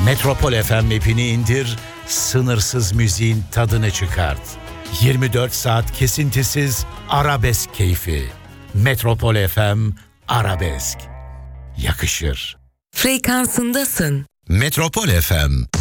Metropol FM app'ini indir, sınırsız müziğin tadını çıkart. 24 saat kesintisiz arabesk keyfi. Metropol FM Arabesk. Yakışır. Frekansındasın. Metropol FM.